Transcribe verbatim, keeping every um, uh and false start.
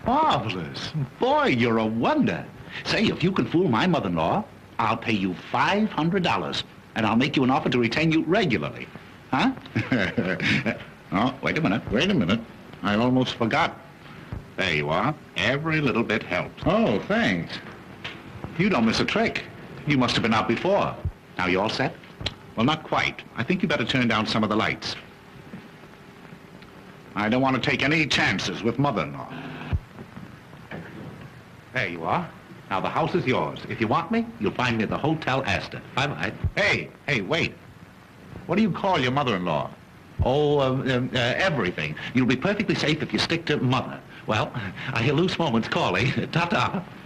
Marvelous. Boy, you're a wonder. Say, if you can fool my mother-in-law, I'll pay you five hundred dollars, and I'll make you an offer to retain you regularly. Huh? Oh, wait a minute, wait a minute. I almost forgot. There you are. Every little bit helps. Oh, thanks. You don't miss a trick. You must have been out before. Now, you all set? Well, not quite. I think you better turn down some of the lights. I don't want to take any chances with mother-in-law. There you are. Now, the house is yours. If you want me, you'll find me at the Hotel Astor. Bye-bye. Hey, hey, wait. What do you call your mother-in-law? Oh, uh, uh, uh, everything. You'll be perfectly safe if you stick to mother. Well, I hear loose moments calling. Ta-ta.